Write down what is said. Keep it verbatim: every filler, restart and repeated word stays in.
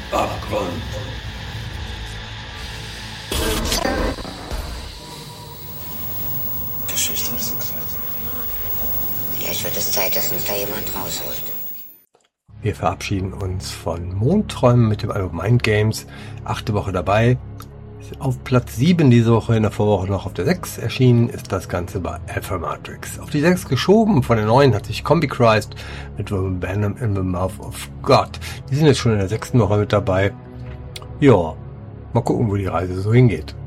Abgrund. Geschichte ist krass. Vielleicht wird es Zeit, dass mich da jemand rausholt. Wir verabschieden uns von Mondträumen mit dem Album Mind Games. Achte Woche dabei. Auf Platz sieben diese Woche, in der Vorwoche noch auf der sechs erschienen, ist das Ganze bei Alpha Matrix. Auf die sechs geschoben, von der neun hat sich Combi Christ mit Venom in the Mouth of God. Die sind jetzt schon in der sechsten Woche mit dabei. Ja, mal gucken, wo die Reise so hingeht.